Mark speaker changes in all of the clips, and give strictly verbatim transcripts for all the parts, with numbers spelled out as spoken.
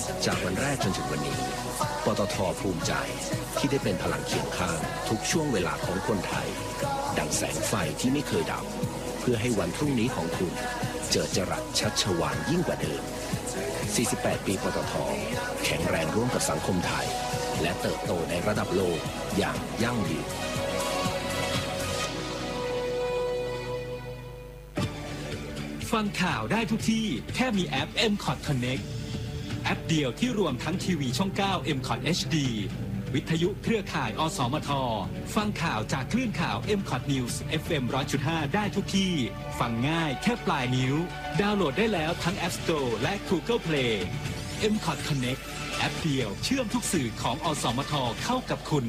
Speaker 1: จากวันแรกจนถึงวันนี้ปตท.ภูมิใจที่ได้เป็นพลังเคียงข้างทุกช่วงเวลาของคนไทยดังแสงไฟที่ไม่เคยดับเพื่อให้วันพรุ่งนี้ของคุณเจิดจรัสชัชวาลยิ่งกว่าเดิมสี่สิบแปดปีปตท.แข็งแรงร่วมกับสังคมไทยและเติบโตในระดับโลกอย่างยั่งยืน
Speaker 2: ฟังข่าวได้ทุกที่แค่มีแอป เอ็ม คอท Connect แอปเดียวที่รวมทั้งทีวีช่อง เก้า เอ็ม คอท เอช ดี วิทยุเครือข่ายอสมทฟังข่าวจากคลื่นข่าว เอ็ม คอท News เอฟ เอ็ม หนึ่งร้อยจุดห้า ได้ทุกที่ฟังง่ายแค่ปลายนิ้วดาวน์โหลดได้แล้วทั้ง App Store และ Google Play เอ็ม คอท Connect แอปเดียวเชื่อมทุกสื่อของอสมทเข้ากับคุณ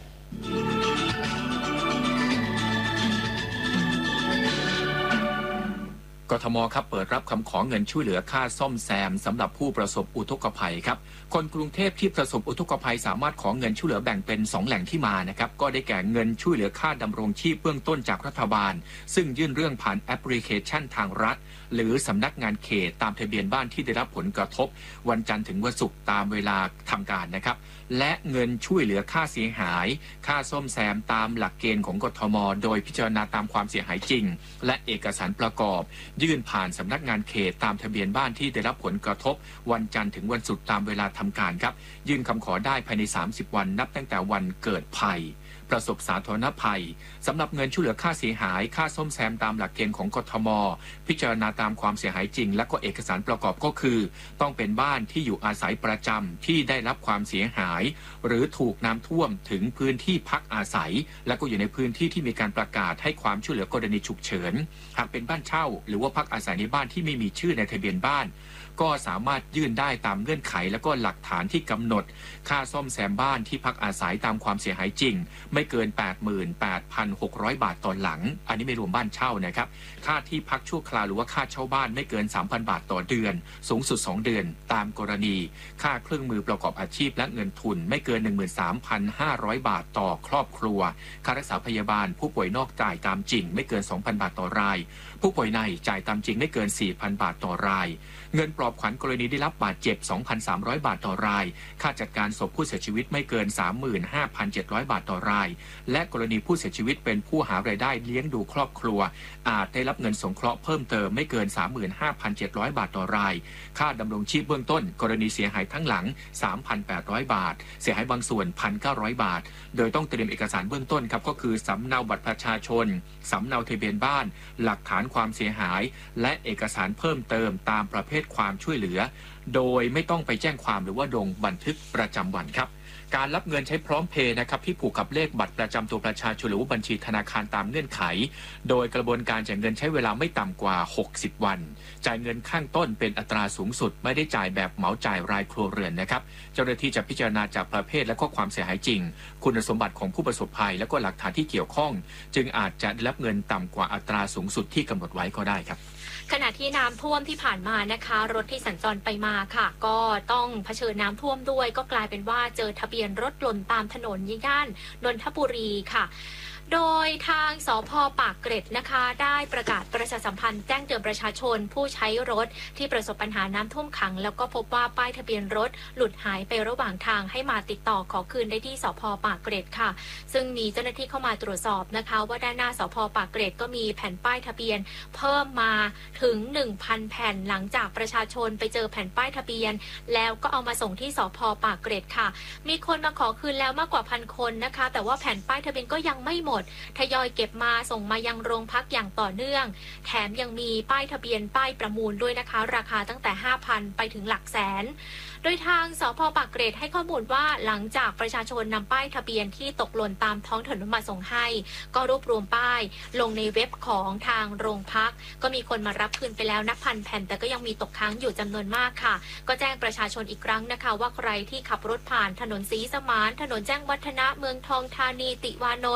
Speaker 3: กทม.ครับเปิดรับคำขอเงินช่วยเหลือค่าซ่อมแซมสำหรับผู้ประสบอุทกภัยครับคนกรุงเทพที่ประสบอุทกภัยสามารถขอเงินช่วยเหลือแบ่งเป็นสองแหล่งที่มานะครับก็ได้แก่เงินช่วยเหลือค่าดำรงชีพเบื้องต้นจากรัฐบาลซึ่งยื่นเรื่องผ่านแอปพลิเคชันทางรัฐหรือสำนักงานเขตตามทะเบียนบ้านที่ได้รับผลกระทบวันจันทร์ถึงวันศุกร์ตามเวลาทำการนะครับและเงินช่วยเหลือค่าเสียหายค่าซ่อมแซมตามหลักเกณฑ์ของกทม.โดยพิจารณาตามความเสียหายจริงและเอกสารประกอบยื่นผ่านสำนักงานเขตตามทะเบียนบ้านที่ได้รับผลกระทบวันจันทร์ถึงวันศุกร์ตามเวลาทำการครับยื่นคำขอได้ภายในสามสิบวันนับตั้งแต่วันเกิดภัยประสบสาธารณภัยสำหรับเงินช่วยเหลือค่าเสียหายค่าซ่อมแซมตามหลักเกณฑ์ของกทม.พิจารณาตามความเสียหายจริงและก็เอกสารประกอบก็คือต้องเป็นบ้านที่อยู่อาศัยประจำที่ได้รับความเสียหายหรือถูกน้ำท่วมถึงพื้นที่พักอาศัยและก็อยู่ในพื้นที่ที่มีการประกาศให้ความช่วยเหลือกรณีฉุกเฉินหากเป็นบ้านเช่าหรือว่าพักอาศัยในบ้านที่ไม่มีชื่อในทะเบียนบ้านก็สามารถยื่นได้ตามเงื่อนไขและก็หลักฐานที่กำหนดค่าซ่อมแซมบ้านที่พักอาศัยตามความเสียหายจริงไม่เกิน แปดหมื่นแปดพันหกร้อย บาทต่อหลังอันนี้ไม่รวมบ้านเช่านะครับค่าที่พักชั่วคราวหรือว่าค่าเช่าบ้านไม่เกิน สามพัน บาทต่อเดือนสูงสุดสองเดือนตามกรณีค่าเครื่องมือประกอบอาชีพและเงินทุนไม่เกิน หนึ่งหมื่นสามพันห้าร้อย บาทต่อครอบครัวค่ารักษาพยาบาลผู้ป่วยนอกจ่ายตามจริงไม่เกิน สองพัน บาทต่อรายผู้ป่วยในจ่ายตามจริงไม่เกิน สี่พัน บาทต่อรายเงินปลอบขวัญกรณีได้รับบาดเจ็บ สองพันสามร้อย บาทต่อรายค่าจัดการศพผู้เสียชีวิตไม่เกิน สามหมื่นห้าพันเจ็ดร้อย บาทต่อรายและกรณีผู้เสียชีวิตเป็นผู้หารายได้เลี้ยงดูครอบครัวอาจได้รับเงินสงเคราะห์เพิ่มเติมไม่เกิน สามหมื่นห้าพันเจ็ดร้อย บาทต่อรายค่าดำรงชีพเบื้องต้นกรณีเสียหายทั้งหลัง สามพันแปดร้อย บาทเสียหายบางส่วน หนึ่งพันเก้าร้อย บาทโดยต้องเตรียมเอกสารเบื้องต้นครับก็คือสำเนาบัตรประชาชนสำเนาทะเบียนบ้านหลักฐานความเสียหายและเอกสารเพิ่มเติมตามประเภทความช่วยเหลือโดยไม่ต้องไปแจ้งความหรือว่าลงบันทึกประจำวันครับการรับเงินใช้พร้อมเพย์นะครับที่ผูกกับเลขบัตรประจำตัวประชาชนหรือว่าบัญชีธนาคารตามเงื่อนไขโดยกระบวนการจ่ายเงินใช้เวลาไม่ต่ำกว่าหกสิบวันจ่ายเงินข้างต้นเป็นอัตราสูงสุดไม่ได้จ่ายแบบเหมาจ่ายรายครัวเรือนนะครับเจ้าหน้าที่จะพิจารณาจากประเภทและก็ความเสียหายจริงคุณสมบัติของผู้ประสบภัยและก็หลักฐานที่เกี่ยวข้องจึงอาจจะได้รับเงินต่ำกว่าอัตราสูงสุดที่กำหนดไว้ก็ได้ครับ
Speaker 4: ขณะที่น้ำท่วมที่ผ่านมานะคะรถที่สัญจรไปมาค่ะก็ต้องเผชิญน้ำท่วมด้วยก็กลายเป็นว่าเจอทะเบียนรถหล่นตามถนนย่านนนทบุรีค่ะโดยทางสภ.ปากเกร็ดนะคะได้ประกาศประชาสัมพันธ์แจ้งเตือนประชาชนผู้ใช้รถที่ประสบปัญหาน้ำท่วมขังแล้วก็พบว่าป้ายทะเบียนรถหลุดหายไประหว่างทางให้มาติดต่อขอคืนได้ที่สภ.ปากเกร็ดค่ะซึ่งมีเจ้าหน้าที่เข้ามาตรวจสอบนะคะว่าด้านหน้าสภ.ปากเกร็ดก็มีแผ่นป้ายทะเบียนเพิ่มมาถึง หนึ่งพัน แผ่นหลังจากประชาชนไปเจอแผ่นป้ายทะเบียนแล้วก็เอามาส่งที่สภ.ปากเกร็ดค่ะมีคนมาขอคืนแล้วมากกว่าพันคนนะคะแต่ว่าแผ่นป้ายทะเบียนก็ยังไม่หมดทยอยเก็บมาส่งมายังโรงพักอย่างต่อเนื่องแถมยังมีป้ายทะเบียนป้ายประมูลด้วยนะคะราคาตั้งแต่ ห้าพัน ไปถึงหลักแสนโดยทางสภ.ปากเกร็ดให้ข้อมูลว่าหลังจากประชาชนนำป้ายทะเบียนที่ตกหล่นตามท้องถนนมาส่งให้ก็รวบรวมป้ายลงในเว็บของทางโรงพักก็มีคนมารับคืนไปแล้วนับพันแผ่นแต่ก็ยังมีตกค้างอยู่จำนวนมากค่ะก็แจ้งประชาชนอีกครั้งนะคะว่าใครที่ขับรถผ่านถนนศรีสมานถนนแจ้งวัฒนะเมืองทองธานีติวานนท์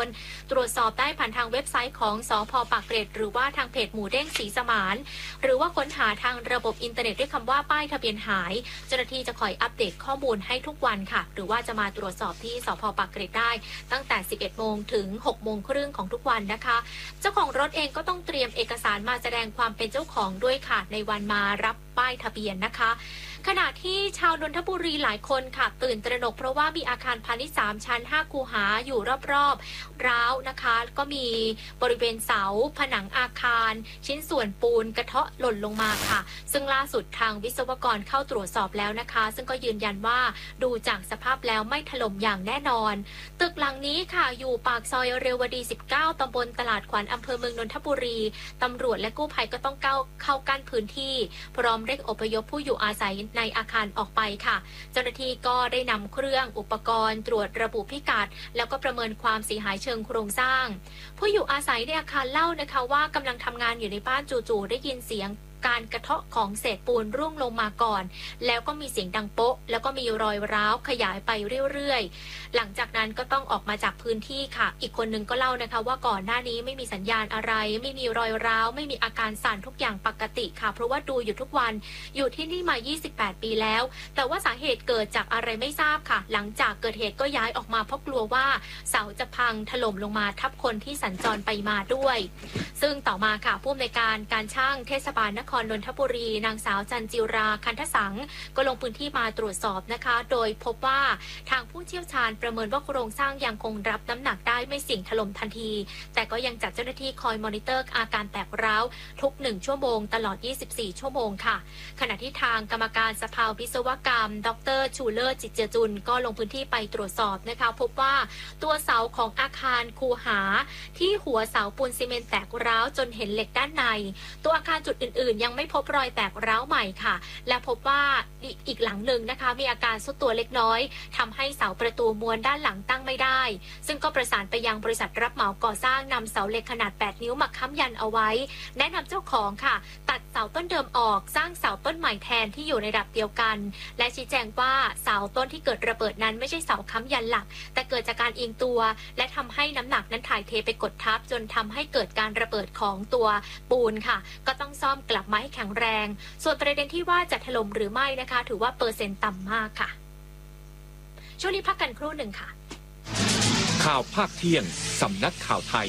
Speaker 4: ตรวจสอบได้ผ่านทางเว็บไซต์ของสภ.ปากเกร็ดหรือว่าทางเพจหมูเด้งศรีสมานหรือว่าค้นหาทางระบบอินเทอร์เน็ตด้วยคำว่าป้ายทะเบียนหายเจ้าหน้าที่จะคอยอัปเดตข้อมูลให้ทุกวันค่ะหรือว่าจะมาตรวจสอบที่สภ.ปากเกร็ดได้ตั้งแต่ สิบเอ็ดโมงถึง หกโมงครึ่งของทุกวันนะคะเจ้าของรถเองก็ต้องเตรียมเอกสารมาแสดงความเป็นเจ้าของด้วยค่ะในวันมารับป้ายทะเบียนนะคะขณะที่ชาวนนทบุรีหลายคนค่ะตื่นตระหนกเพราะว่ามีอาคารพาณิชย์สามชั้นห้าคูหาอยู่รอบๆร้าวนะคะก็มีบริเวณเสาผนังอาคารชิ้นส่วนปูนกระเทาะหล่นลงมาค่ะซึ่งล่าสุดทางวิศวกรเข้าตรวจสอบแล้วนะคะซึ่งก็ยืนยันว่าดูจากสภาพแล้วไม่ถล่มอย่างแน่นอนตึกหลังนี้ค่ะอยู่ปากซอยเรวดีสิบเก้าตำบลตลาดขวัญอำเภอเมืองนนทบุรีตำรวจและกู้ภัยก็ต้องเข้าเข้ากั้นพื้นที่พร้อมเร่งอพยพผู้อยู่อาศัยในอาคารออกไปค่ะเจ้าหน้าที่ก็ได้นำเครื่องอุปกรณ์ตรวจระบุพิกัดแล้วก็ประเมินความเสียหายเชิงโครงสร้างผู้อยู่อาศัยในอาคารเล่านะคะว่ากำลังทำงานอยู่ในบ้านจู่ๆได้ยินเสียงการกระเทาะของเศษปูนร่วงลงมาก่อนแล้วก็มีเสียงดังโป๊ะแล้วก็มีรอยร้าวขยายไปเรื่อยๆหลังจากนั้นก็ต้องออกมาจากพื้นที่ค่ะอีกคนนึงก็เล่านะคะว่าก่อนหน้านี้ไม่มีสัญญาณอะไรไม่มีรอยร้าวไม่มีอาการสั่นทุกอย่างปกติค่ะเพราะว่าดูอยู่ทุกวันอยู่ที่นี่มายี่สิบแปดปีแล้วแต่ว่าสาเหตุเกิดจากอะไรไม่ทราบค่ะหลังจากเกิดเหตุก็ย้ายออกมาเพราะกลัวว่าเสาจะพังถล่มลงมาทับคนที่สัญจรไปมาด้วยซึ่งต่อมาค่ะผู้อำนวยการการช่างเทศบาลนครนนทบุรีนางสาวจันจิราคันทสังก็ลงพื้นที่มาตรวจสอบนะคะโดยพบว่าทางผู้เชี่ยวชาญประเมินว่าโครงสร้างยังคงรับน้ำหนักได้ไม่สิ่งถล่มทันทีแต่ก็ยังจัดเจ้าหน้าที่คอยมอนิเตอร์อาการแตกร้าวทุกหนึ่งชั่วโมงตลอดยี่สิบสี่ชั่วโมงค่ะขณะที่ทางกรรมการสภาวิศวกรรมดรชูเลอร์จิตเจจุลก็ลงพื้นที่ไปตรวจสอบนะคะพบว่าตัวเสาของอาคารคูหาที่หัวเสาปูนซีเมนต์แตกร้าวจนเห็นเหล็กด้านในตัวอาคารจุดอื่นๆยังไม่พบรอยแตกร้าวใหม่ค่ะและพบว่าอีกหลังหนึ่งนะคะมีอาการทรุดตัวเล็กน้อยทำให้เสาประตูม้วนด้านหลังตั้งไม่ได้ซึ่งก็ประสานไปยังบริษัทรับเหมาก่อสร้างนำเสาเหล็กขนาดแปดนิ้วมาค้ำยันเอาไว้แนะนำเจ้าของค่ะตัดเสาต้นเดิมออกสร้างเสาต้นใหม่แทนที่อยู่ในระดับเดียวกันและชี้แจงว่าเสาต้นที่เกิดระเบิดนั้นไม่ใช่เสาค้ำยันหลักแต่เกิดจากการเอียงตัวและทำให้น้ำหนักนั้นถ่ายเทไปกดทับจนทำให้เกิดการระเบิดของตัวปูนค่ะก็ต้องซ่อมกลับมาให้แข็งแรงส่วนประเด็นที่ว่าจะถล่มหรือไม่นะคะถือว่าเปอร์เซ็นต์ต่ำมากค่ะช่วงนี้พักกันครู่หนึ่งค่ะ
Speaker 3: ข่าวภาคเที่ยงสำนักข่าวไทย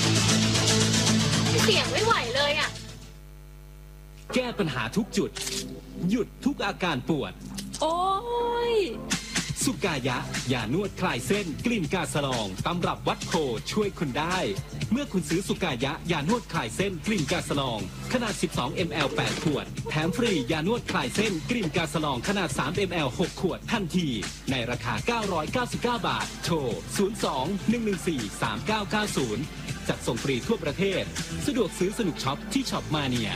Speaker 4: เสียงไม่ไหวเลยอ่ะ
Speaker 2: แก้ปัญหาทุกจุดหยุดทุกอาการปวด
Speaker 4: โอ้ย
Speaker 2: สุกายะยานวดคลายเส้นกลิ่นกาสลองตำรับวัดโพช่วยคุณได้เมื่อคุณซื้อสุกายะยานวดคลายเส้นกลิ่นกาสลองขนาดสิบสองมิลลิลิตร แปดขวดแถมฟรียานวดคลายเส้นกลิ่นกาสลองขนาดสามมิลลิลิตร หกขวดทันทีในราคาเก้าร้อยเก้าสิบเก้าบาทโทรศูนย์ สอง หนึ่ง หนึ่ง สี่ สาม เก้า เก้า ศูนย์จัดส่งฟรีทั่วประเทศสะดวกซื้อสนุกช็อปที่ช็อปมาเนีย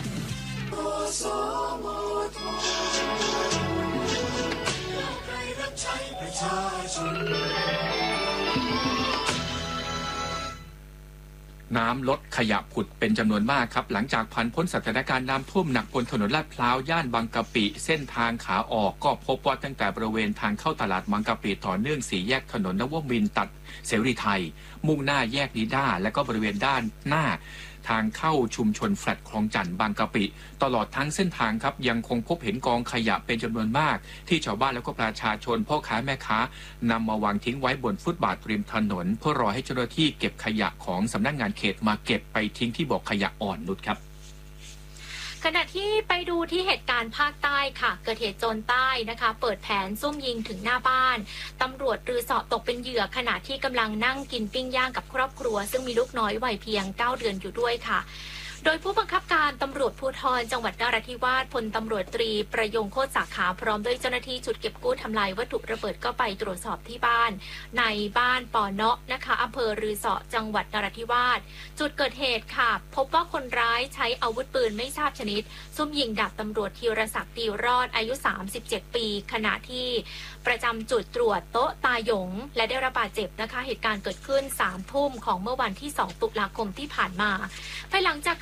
Speaker 3: น้ำลดขยะผุดเป็นจำนวนมากครับหลังจากผ่านพ้นสถานการณ์น้ำท่วมหนักบนถนนลาดพร้าวย่านบางกะปิเส้นทางขาออกก็พบว่าตั้งแต่บริเวณทางเข้าตลาดบางกะปิต่อเนื่องสี่แยกถนนนวมินทร์ตัดเสรีไทยมุ่งหน้าแยกนิด้าและก็บริเวณด้านหน้าทางเข้าชุมชนแฟลตคลองจันทน์บางกะปิตลอดทั้งเส้นทางครับยังคงพบเห็นกองขยะเป็นจำนวนมากที่ชาวบ้านแล้วก็ประชาชนพ่อค้าแม่ค้านำมาวางทิ้งไว้บนฟุตบาทริมถนนเพื่อรอให้เจ้าหน้าที่เก็บขยะของสำนักงานเขตมาเก็บไปทิ้งที่บ่อขยะอ่อนนุชครับ
Speaker 4: ขณะที่ไปดูที่เหตุการณ์ภาคใต้ค่ะเกิดเหตุโจรใต้นะคะเปิดแผนซุ่มยิงถึงหน้าบ้านตำรวจรือเสาะตกเป็นเหยื่อขณะที่กำลังนั่งกินปิ้งย่างกับครอบครัวซึ่งมีลูกน้อยวัยเพียงเก้าเดือนอยู่ด้วยค่ะโดยผู้บังคับการตำรวจภูธรจังหวัดนราธิวาสพลตำรวจตรีประยงโคตรสาขาพร้อมด้วยเจ้าหน้าที่ชุดเก็บกู้ทำลายวัตถุระเบิดก็ไปตรวจสอบที่บ้านในบ้านปอเนาะนะคะอำเภอรือเสาะจังหวัดนราธิวาสจุดเกิดเหตุค่ะพบว่าคนร้ายใช้อาวุธปืนไม่ทราบชนิดซุ่มยิงดาบตำรวจธีรศักดิ์ดีรอดอายุสามสิบเจ็ดปีขณะที่ประจำจุดตรวจโต๊ะตาหยงและได้รับบาดเจ็บนะคะเหตุการณ์เกิดขึ้นสามทุ่มของเมื่อวันที่สองตุลาคมที่ผ่านมาภายหลังจากการ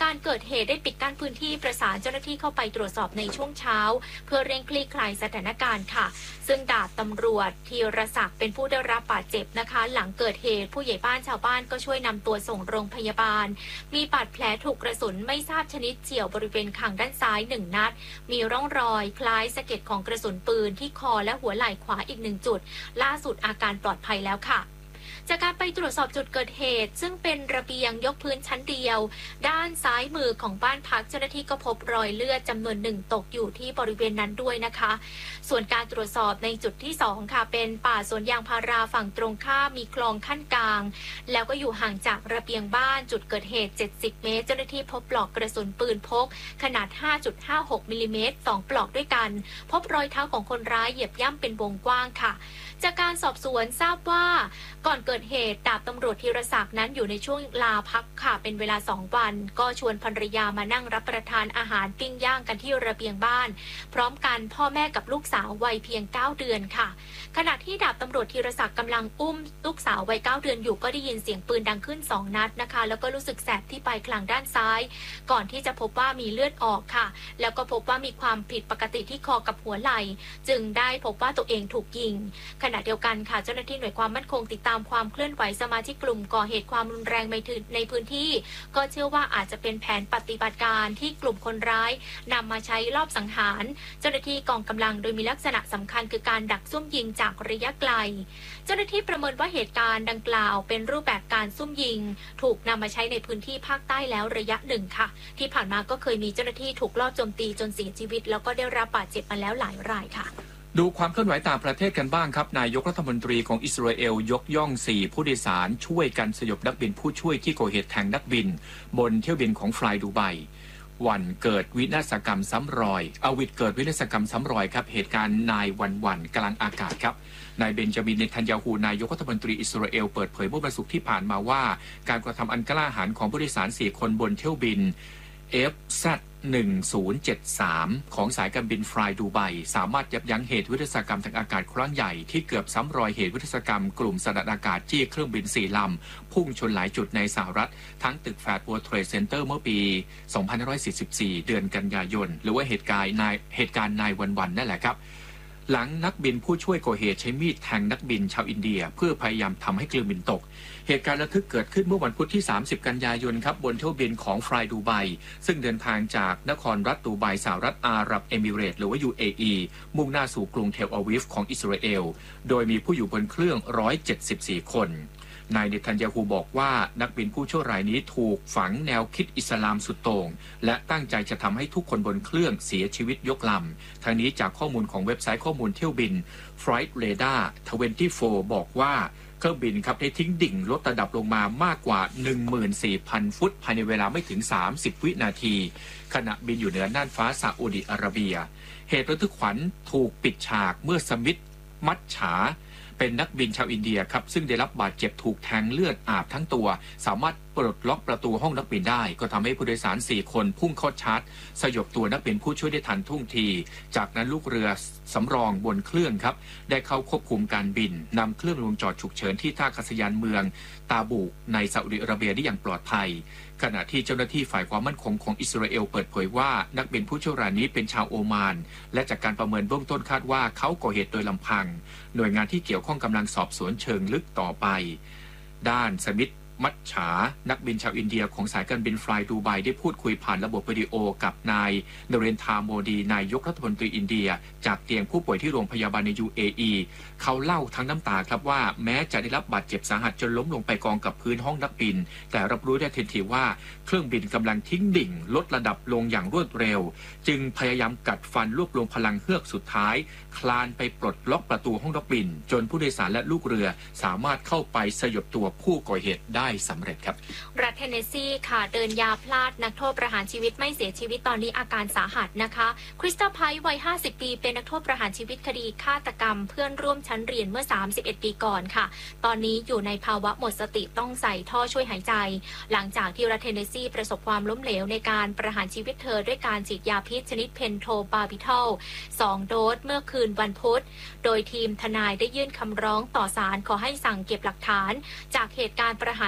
Speaker 4: การเกิดเหตุได้ปิดกั้นพื้นที่ประสานเจ้าหน้าที่เข้าไปตรวจสอบในช่วงเช้าเพื่อเร่งคลี่คลายสถานการณ์ค่ะซึ่งดาบตำรวจธีรศักดิ์เป็นผู้ได้รับบาดเจ็บนะคะหลังเกิดเหตุผู้ใหญ่บ้านชาวบ้านก็ช่วยนำตัวส่งโรงพยาบาลมีบาดแผลถูกกระสุนไม่ทราบชนิดเฉี่ยวบริเวณคางด้านซ้ายหนึ่งนัดมีร่องรอยคล้ายสะเก็ดของกระสุนปืนที่คอและหัวไหล่ขวาอีกหนึ่งจุดล่าสุดอาการปลอดภัยแล้วค่ะจากการไปตรวจสอบจุดเกิดเหตุซึ่งเป็นระเบียงยกพื้นชั้นเดียวด้านซ้ายมือของบ้านพักเจ้าหน้าที่ก็พบรอยเลือดจำนวนหนึ่งตกอยู่ที่บริเวณนั้นด้วยนะคะส่วนการตรวจสอบในจุดที่สองค่ะเป็นป่าสวนยางพาราฝั่งตรงข้ามมีคลองขั้นกลางแล้วก็อยู่ห่างจากระเบียงบ้านจุดเกิดเหตุเจ็ดสิบเมตรเจ้าหน้าที่พบปลอกกระสุนปืนพกขนาด ห้าจุดห้าหก มิลลิเมตรสองปลอกด้วยกันพบรอยเท้าของคนร้ายเหยียบย่ำเป็นวงกว้างค่ะจากการสอบสวนทราบว่าก่อนเกิดเหตุดาบตำรวจธีรศักดิ์นั้นอยู่ในช่วงลาพักค่ะเป็นเวลาสองวันก็ชวนภรรยามานั่งรับประทานอาหารปิ้งย่างกันที่ระเบียงบ้านพร้อมกันพ่อแม่กับลูกสาววัยเพียงเก้าเดือนค่ะขณะที่ดาบตำรวจธีรศักดิ์กำลังอุ้มลูกสาววัยเก้าเดือนอยู่ก็ได้ยินเสียงปืนดังขึ้นสองนัดนะคะแล้วก็รู้สึกแสบที่ปลายคางด้านซ้ายก่อนที่จะพบว่ามีเลือดออกค่ะแล้วก็พบว่ามีความผิดปกติที่คอกับหัวไหล่จึงได้พบว่าตัวเองถูกยิงขณะเดียวกันค่ะเจ้าหน้าที่หน่วยความมั่นคงติดตามความเคลื่อนไหวสมาชิกกลุ่มก่อเหตุความรุนแรงในพื้นที่ก็เชื่อว่าอาจจะเป็นแผนปฏิบัติการที่กลุ่มคนร้ายนำมาใช้ลอบสังหารเจ้าหน้าที่กองกำลังโดยมีลักษณะสำคัญคือการดักซุ่มยิงจากระยะไกลเจ้าหน้าที่ประเมินว่าเหตุการณ์ดังกล่าวเป็นรูปแบบการซุ่มยิงถูกนำมาใช้ในพื้นที่ภาคใต้แล้วระยะหนึ่งค่ะที่ผ่านมาก็เคยมีเจ้าหน้าที่ถูกลอบโจมตีจนเสียชีวิตแล้วก็ได้รับบาดเจ็บมาแล้วหลายรายค่ะ
Speaker 3: ดูความเคลื่อนไหวต่างประเทศกันบ้างครับนายกรัฐมนตรีของอิสราเอลยกย่องสี่ผู้โดยสารช่วยกันสยบนักบินผู้ช่วยที่ก่อเหตุแทงนักบินบนเที่ยวบินของฟลายดูไบวันเกิดวินาศกรรมซ้ำรอยอวิทเกิดวินาศกรรมซ้ำรอยครับเหตุการณ์นายวันวันกลางอากาศครับนายเบนจามินเนทันยาฮูนายกรัฐมนตรีอิสราเอลเปิดเผยเมื่อวันศุกร์ที่ผ่านมาว่าการกระทำอันกล้าหาญของผู้โดยสารสี่คนบนเที่ยวบิน เอฟ แซด หนึ่งศูนย์เจ็ดสาม ของสายการบินฟลายดูไบสามารถยับยั้งเหตุวินาศกรรมทางอากาศครั้งใหญ่ที่เกือบซ้ำรอยเหตุวินาศกรรมกลุ่มสัตว์อากาศจี้เครื่องบินสี่ลำพุ่งชนหลายจุดในสหรัฐทั้งตึกแฟร์ด World Trade Center เมื่อปี สองพันห้าร้อยสี่สิบสี่ เดือนกันยายนหรือว่าเหตุการณ์นายเหตุการณ์นายวันวันนั่นแหละครับหลังนักบินผู้ช่วยก่อเหตุใช้มีดแทงนักบินชาวอินเดียเพื่อพยายามทำให้เครื่องบินตกเหตุการณ์ระทึกเกิดขึ้นเมื่อวันพุธที่สามสิบกันยายนครับบนเที่ยวบินของฟลายดูไบซึ่งเดินทางจากนครรัฐดูไบสหรัฐอาหรับเอมิเรตส์หรือว่า ยู เอ อี มุ่งหน้าสู่กรุงเทลอาวีฟของอิสราเอลโดยมีผู้อยู่บนเครื่องหนึ่งร้อยเจ็ดสิบสี่คนนายเนทันยาฮูบอกว่านักบินผู้ช่วยรายนี้ถูกฝังแนวคิดอิสลามสุดโต่งและตั้งใจจะทำให้ทุกคนบนเครื่องเสียชีวิตยกลำทั้งนี้จากข้อมูลของเว็บไซต์ข้อมูลเที่ยวบิน Flight Radar ยี่สิบสี่ บอกว่าเครื่องบินครับได้ทิ้งดิ่งลดระดับลงมามากกว่า หนึ่งหมื่นสี่พัน ฟุตภายในเวลาไม่ถึงสามสิบวินาทีขณะบินอยู่เหนือน่านฟ้าซาอุดิอาระเบียเหตุระทึกขวัญถูกปิดฉากเมื่อสมิธมัจฉาเป็นนักบินชาวอินเดียครับซึ่งได้รับบาดเจ็บถูกแทงเลือดอาบทั้งตัวสามารถปลดล็อกประตูห้องนักบินได้ก็ทำให้ผู้โดยสารสี่คนพุ่งเข้าชาร์จสยบตัวนักบินผู้ช่วยได้ทันท่วงทีจากนั้นลูกเรือสำรองบนเครื่องครับได้เข้าควบคุมการบินนำเครื่องลงจอดฉุกเฉินที่ท่าอากาศยานเมืองตาบูกในซาอุดิอาระเบียได้อย่างปลอดภัยขณะที่เจ้าหน้าที่ฝ่ายความมั่นคงของอิสราเอลเปิดเผยว่านักบินผู้ช่วยรายนี้เป็นชาวโอมานและจากการประเมินเบื้องต้นคาดว่าเขาก่อเหตุโดยลำพังหน่วยงานที่เกี่ยวข้องกำลังสอบสวนเชิงลึกต่อไปด้านสมิธมัจฉานักบินชาวอินเดียของสายการบินฟลายดูไบได้พูดคุยผ่านระบบวิดีโอกับนายนเรนทาโมดีนายกรัฐมนตรีอินเดียจากเตียงผู้ป่วยที่โรงพยาบาลใน ยู เอ อี เขาเล่าทั้งน้ำตาครับว่าแม้จะได้รับบาดเจ็บสาหัสจนล้มลงไปกองกับพื้นห้องนักบินแต่รับรู้ได้ทันทีว่าเครื่องบินกำลังทิ้งดิ่งลดระดับลงอย่างรวดเร็วจึงพยายามกัดฟันรวบรวมพลังเฮือกสุดท้ายคลานไปปลดล็อกประตูห้องนักบินจนผู้โดยสารและลูกเรือสามารถเข้าไปสยบตัวผู้ก่อเหตุได้สำเร็จครับ
Speaker 4: รัฐเทนเนสซีค่ะเดินยาพลาดนักโทษประหารชีวิตไม่เสียชีวิตตอนนี้อาการสาหัสนะคะคริสตัลไพร์วัยห้าสิบปีเป็นนักโทษประหารชีวิตคดีฆาตกรรมเพื่อนร่วมชั้นเรียนเมื่อสามสิบเอ็ดปีก่อนค่ะตอนนี้อยู่ในภาวะหมดสติต้องใส่ท่อช่วยหายใจหลังจากที่รัฐเทนเนสซีประสบความล้มเหลวในการประหารชีวิตเธอด้วยการฉีดยาพิษชนิดเพนโทบาร์บิทอลสองโดสเมื่อคืนวันพุธโดยทีมทนายได้ยื่นคำร้องต่อศาลขอให้สั่งเก็บหลักฐานจากเหตุการณ์ประหาร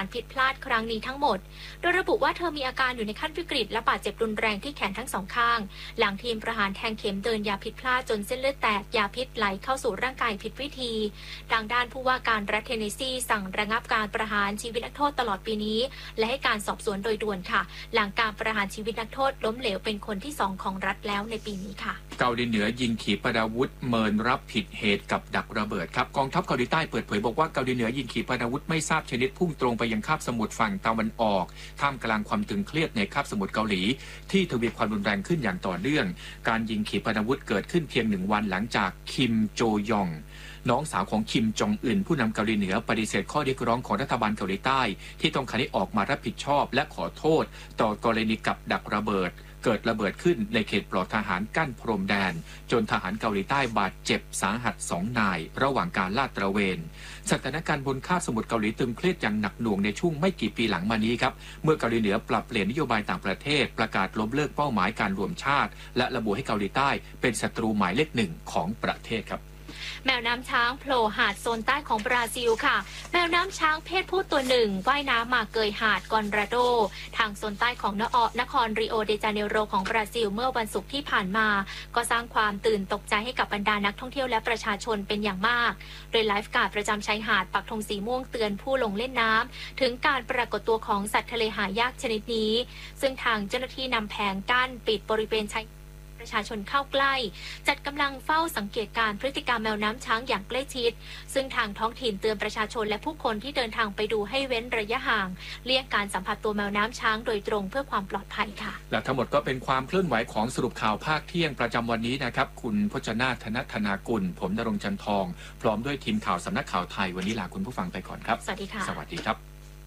Speaker 4: ผิดพลาดครั้งนี้ทั้งหมดโดยระบุว่าเธอมีอาการอยู่ในขั้นวิกฤตและบาดเจ็บรุนแรงที่แขนทั้งสองข้างหลังทีมประหารแทงเข็มเดินยาผิดพลาดจนเส้นเลือดแตกยาพิษไหลเข้าสู่ร่างกายผิดวิธีดังด้านผู้ว่าการรัฐเทนเนสซีสั่งระงับการประหารชีวิตนักโทษตลอดปีนี้และให้การสอบสวนโดยด่วนค่ะหลังการประหารชีวิตนักโทษล้มเหลวเป็นคนที่สองของรัฐแล้วในปีนี้ค่ะ
Speaker 3: เกาหลีเหนือยิงขีปนาวุธเมินรับผิดเหตุกับดักระเบิดครับกองทัพเกาหลีใต้เปิดเผยบอกว่าเกาหลีเหนือยิงขีปนาวุธไม่ทราบชนิดพุ่งตรงไปยังคาบสมุทรฝั่งตะวันออกท่ามกลางความตึงเครียดในคาบสมุทรเกาหลีที่ทวีความรุนแรงขึ้นอย่างต่อเนื่องการยิงขีปนาวุธเกิดขึ้นเพียงหนึ่งวันหลังจากคิมโจยองน้องสาวของคิมจองอึนผู้นำเกาหลีเหนือปฏิเสธข้อเรียกร้องของรัฐบาลเกาหลีใต้ที่ต้องการให้ออกมารับผิดชอบและขอโทษต่อกรณีกับดักระเบิดเกิดระเบิดขึ้นในเขตปลอดทหารกั้นพรมแดนจนทหารเกาหลีใต้บาดเจ็บสาหัสสองนายระหว่างการลาดตระเวนสถานการณ์บนคาบสมุทรเกาหลีตึงเครียดอย่างหนักหน่วงในช่วงไม่กี่ปีหลังมานี้ครับเมื่อเกาหลีเหนือปรับเปลี่ยนนโยบายต่างประเทศประกาศล้มเลิกเป้าหมายการรวมชาติและระบุให้เกาหลีใต้เป็นศัตรูหมายเลขหนึ่งของประเทศครับ
Speaker 4: แมวน้ำช้างโผล่หาดโซนใต้ของบราซิลค่ะแมวน้ำช้างเพศผู้ตัวหนึ่งว่ายน้ำมาเกยหาดกอนราโดทางโซนใต้ของนครริโอเดจาเนโรของบราซิลเมื่อวันศุกร์ที่ผ่านมาก็สร้างความตื่นตกใจให้กับบรรดานักท่องเที่ยวและประชาชนเป็นอย่างมากโดยไลฟ์การ์ดประจำชายหาดปักธงสีม่วงเตือนผู้ลงเล่นน้ำถึงการปรากฏตัวของสัตว์ทะเลหายากชนิดนี้ซึ่งทางเจ้าหน้าที่นำแผงกั้นปิดบริเวณชายประชาชนเข้าใกล้จัดกำลังเฝ้าสังเกตการพฤติกรรมแมวน้ำช้างอย่างใกล้ชิดซึ่งทางท้องถิ่นเตือนประชาชนและผู้คนที่เดินทางไปดูให้เว้นระยะห่างเลี่ยงการสัมผัสตัวแมวน้ำช้างโดยตรงเพื่อความปลอดภัยค่ะ
Speaker 3: และทั้งหมดก็เป็นความเคลื่อนไหวของสรุปข่าวภาคเที่ยงประจำวันนี้นะครับคุณพจนาถ ธนธนากุลผมณรงค์จันทองพร้อมด้วยทีมข่าวสำนักข่าวไทยวันนี้ลาคุณผู้ฟังไปก่อนครับ
Speaker 4: สวัสดีค่ะ
Speaker 3: สวัสดีครับ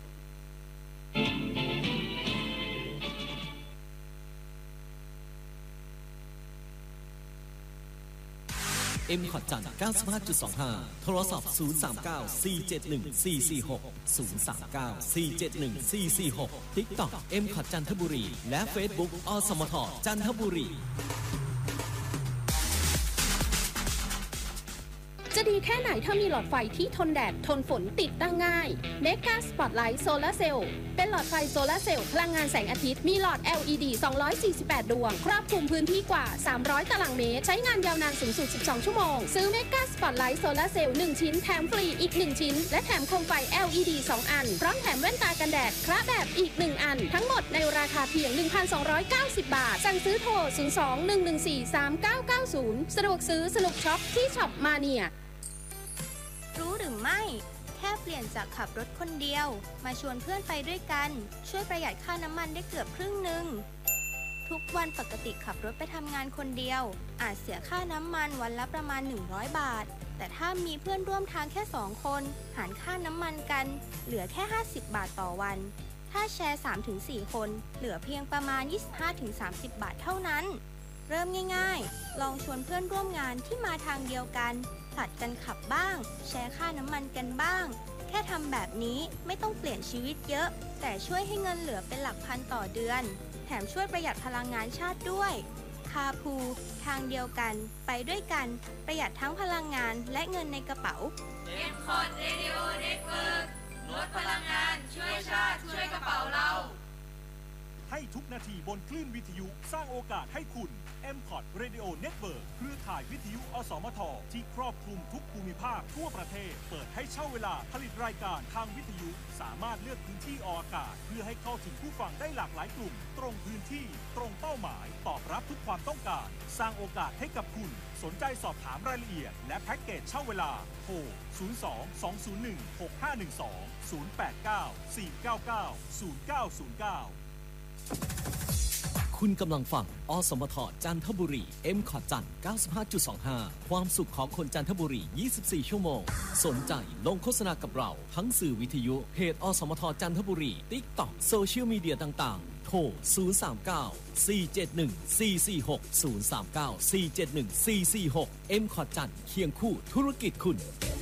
Speaker 5: เอ็ม คอท จันทร์ เก้าสิบห้าจุดสองห้า โทรศัพท์ ศูนย์ สาม เก้า สี่ เจ็ด หนึ่ง สี่ สี่ หก ศูนย์ สาม เก้า สี่ เจ็ด หนึ่ง สี่ สี่ หก TikTok เอ็ม คอท จันทบุรีและ Facebook อสมทจันทบุรี
Speaker 6: จะดีแค่ไหนถ้ามีหลอดไฟที่ทนแดดทนฝนติดตั้งง่าย Mega Spotlight Solar Cell เป็นหลอดไฟโซลาร์เซลล์พลังงานแสงอาทิตย์มีหลอด แอล อี ดี สองร้อยสี่สิบแปด ดวงครอบคลุมพื้นที่กว่าสามร้อยตารางเมตรใช้งานยาวนานสูงสุดสิบสองชั่วโมงซื้อ Mega Spotlight Solar Cell หนึ่งชิ้นแถมฟรีอีกหนึ่งชิ้นและแถมโคมไฟ แอล อี ดี สองอันพร้อมแถมแว่นตากันแดดคละแบบอีกหนึ่งอันทั้งหมดในราคาเพียง หนึ่งพันสองร้อยเก้าสิบ บาทสั่งซื้อโทรศูนย์ สอง หนึ่ง หนึ่ง สี่ สาม เก้า เก้า ศูนย์สะดวกซื้อสนุกช็อปที่ช็อปมาเนีย
Speaker 7: รู้หรือไม่แค่เปลี่ยนจากขับรถคนเดียวมาชวนเพื่อนไปด้วยกันช่วยประหยัดค่าน้ำมันได้เกือบครึ่งหนึ่งทุกวันปกติขับรถไปทำงานคนเดียวอาจเสียค่าน้ำมันวันละประมาณหนึ่งร้อยบาทแต่ถ้ามีเพื่อนร่วมทางแค่สองคนหารค่าน้ำมันกันเหลือแค่ห้าสิบบาทต่อวันถ้าแชร์ สามถึงสี่ คนเหลือเพียงประมาณ ยี่สิบห้าถึงสามสิบ บาทเท่านั้นเริ่มง่ายๆลองชวนเพื่อนร่วมงานที่มาทางเดียวกันผลัดกันขับบ้างแชร์ค่าน้ำมันกันบ้างแค่ทำแบบนี้ไม่ต้องเปลี่ยนชีวิตเยอะแต่ช่วยให้เงินเหลือเป็นหลักพันต่อเดือนแถมช่วยประหยัดพลังงานชาติด้วยคาพูทางเดียวกันไปด้วยกันประหยัดทั้งพลังงานและเงินในกระเป๋า
Speaker 8: เอ็ม คอท Radio Network ลดพลังงานช่วยชาติช่วยกระเป๋าเรา
Speaker 9: ให้ทุกนาทีบนคลื่นวิทยุสร้างโอกาสให้คุณ เอ็ม คอท Radio Network เครือข่ายวิทยุอสมทที่ครอบคลุมทุกภูมิภาคทั่วประเทศเปิดให้เช่าเวลาผลิตรายการทางวิทยุสามารถเลือกพื้นที่ออกอากาศเพื่อให้เข้าถึงผู้ฟังได้หลากหลายกลุ่มตรงพื้นที่ตรงเป้าหมายตอบรับทุกความต้องการสร้างโอกาสให้กับคุณสนใจสอบถามรายละเอียดและแพ็กเกจเช่าเวลาโทรศูนย์ สอง สอง ศูนย์ หนึ่ง หก ห้า หนึ่ง สอง ศูนย์ แปด เก้า สี่ เก้า เก้า ศูนย์ เก้า ศูนย์ เก้า
Speaker 5: คุณกำลังฟังอสมทจันทบุรี เอ็ม คอท จันทร์ เก้าสิบห้าจุดสองห้า ความสุขของคนจันทบุรียี่สิบสี่ชั่วโมงสนใจลงโฆษณากับเราทั้งสื่อวิทยุเพจอสมทจันทบุรี TikTok โซเชียลมีเดียต่างๆโทรศูนย์ สาม เก้า สี่ เจ็ด หนึ่ง สี่ สี่ หก ศูนย์ สาม เก้า สี่ เจ็ด หนึ่ง สี่ สี่ หก เอ็ม คอท จันทร์เคียงคู่ธุรกิจคุณ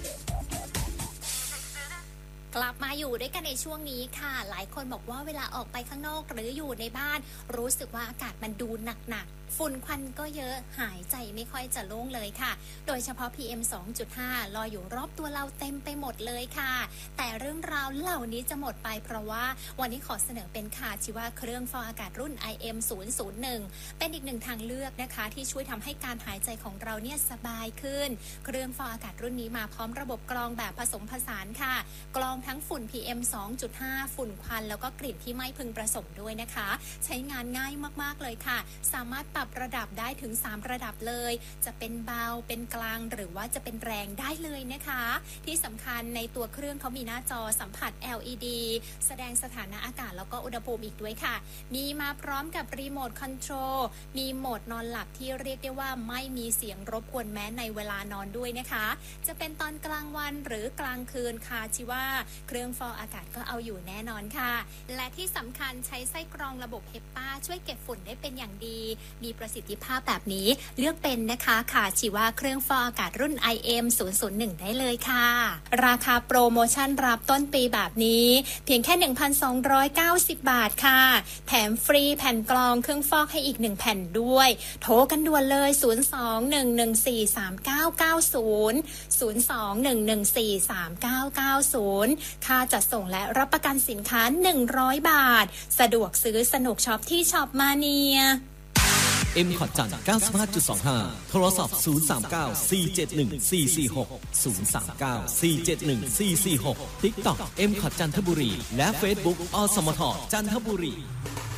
Speaker 10: กลับมาอยู่ด้วยกันในช่วงนี้ค่ะหลายคนบอกว่าเวลาออกไปข้างนอกหรืออยู่ในบ้านรู้สึกว่าอากาศมันดูหนักๆฝุ่นควันก็เยอะหายใจไม่ค่อยจะโล่งเลยค่ะโดยเฉพาะ พี เอ็ม สองจุดห้า ลอยอยู่รอบตัวเราเต็มไปหมดเลยค่ะแต่เรื่องราวเหล่านี้จะหมดไปเพราะว่าวันนี้ขอเสนอเป็นค่ะชื่อว่าเครื่องฟอกอากาศรุ่น ไอ เอ็ม ศูนย์ ศูนย์ หนึ่ง เป็นอีกหนึ่งทางเลือกนะคะที่ช่วยทำให้การหายใจของเราเนี่ยสบายขึ้นเครื่องฟอกอากาศรุ่นนี้มาพร้อมระบบกรองแบบผสมผสานค่ะกรองทั้งฝุ่น พี เอ็ม สองจุดห้า ฝุ่นควันแล้วก็กลิ่นที่ไม่พึงประสงค์ด้วยนะคะใช้งานง่ายมากๆเลยค่ะสามารถปรับระดับได้ถึงสามระดับเลยจะเป็นเบาเป็นกลางหรือว่าจะเป็นแรงได้เลยนะคะที่สำคัญในตัวเครื่องเขามีหน้าจอสัมผัส แอล อี ดี แสดงสถานะอากาศแล้วก็อุณหภูมิอีกด้วยค่ะมีมาพร้อมกับรีโมทคอนโทรลมีโหมดนอนหลับที่เรียกได้ว่าไม่มีเสียงรบกวนแม้ในเวลานอนด้วยนะคะจะเป็นตอนกลางวันหรือกลางคืนค่ะชิว่าเครื่องฟอกอากาศก็เอาอยู่แน่นอนค่ะและที่สำคัญใช้ไส้กรองระบบเฮปปาช่วยเก็บฝุ่นได้เป็นอย่างดีมีประสิทธิภาพแบบนี้เลือกเป็นนะคะค่ะชิว่าเครื่องฟอกอากาศรุ่น ไอ เอ็ม ศูนย์ ศูนย์ หนึ่ง ได้เลยค่ะราคาโปรโมชั่นรับต้นปีแบบนี้เพียงแค่ หนึ่งพันสองร้อยเก้าสิบ บาทค่ะแถมฟรีแผ่นกรองเครื่องฟอกให้อีกหนึ่งแผ่นด้วยโทรกันด่วนเลยศูนย์ สอง หนึ่ง หนึ่ง สี่ สาม เก้า เก้า ศูนย์ ศูนย์ สอง หนึ่ง หนึ่ง สี่ สาม เก้า เก้า ศูนย์ค่าจัดส่งและรับประกันสินค้าหนึ่งร้อยบาทสะดวกซื้อสนุกช็อปที่ช็อปมาเนีย
Speaker 5: เอ็ม คอท จันทร์ เก้าสิบห้าจุดสองห้า โทรศัพท์ ศูนย์ สาม เก้า สี่ เจ็ด หนึ่ง สี่ สี่ หก ศูนย์ สาม เก้า สี่ เจ็ด หนึ่ง สี่ สี่ หก ติ๊กต็อก เอ็ม คอท จันทบุรีและ Facebook อสมท จันทบุรี